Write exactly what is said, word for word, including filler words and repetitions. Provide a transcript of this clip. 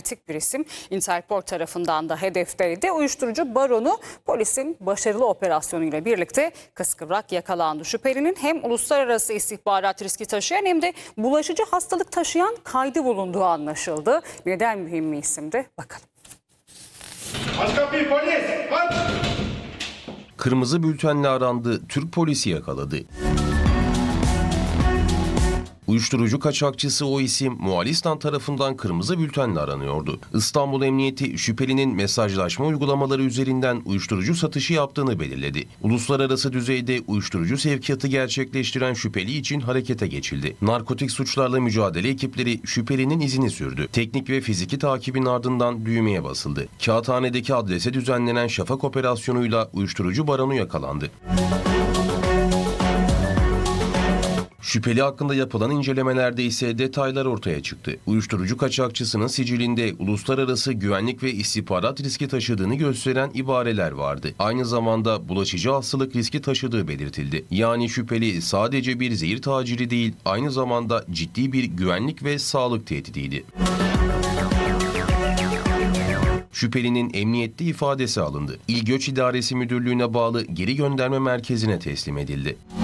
karizmatik bir isim. Interpol tarafından da hedefteydi. Uyuşturucu baronu polisin başarılı operasyonuyla birlikte kıskıvrak yakalandı. Şüphelinin hem uluslararası istihbarat riski taşıyan hem de bulaşıcı hastalık taşıyan kaydı bulunduğu anlaşıldı. Neden mühim bir isimdi? Bakalım. Aç kapıyı polis! Aç! Kırmızı bültenle arandı, Türk polisi yakaladı. Uyuşturucu kaçakçısı o isim Moğolistan tarafından kırmızı bültenle aranıyordu. İstanbul Emniyeti şüphelinin mesajlaşma uygulamaları üzerinden uyuşturucu satışı yaptığını belirledi. Uluslararası düzeyde uyuşturucu sevkiyatı gerçekleştiren şüpheli için harekete geçildi. Narkotik suçlarla mücadele ekipleri şüphelinin izini sürdü. Teknik ve fiziki takibin ardından düğmeye basıldı. Kağıthane'deki adrese düzenlenen Şafak operasyonuyla uyuşturucu baronu yakalandı. Şüpheli hakkında yapılan incelemelerde ise detaylar ortaya çıktı. Uyuşturucu kaçakçısının sicilinde uluslararası güvenlik ve istihbarat riski taşıdığını gösteren ibareler vardı. Aynı zamanda bulaşıcı hastalık riski taşıdığı belirtildi. Yani şüpheli sadece bir zehir taciri değil, aynı zamanda ciddi bir güvenlik ve sağlık tehdidiydi. Şüphelinin emniyette ifadesi alındı. İl Göç İdaresi Müdürlüğü'ne bağlı geri gönderme merkezine teslim edildi.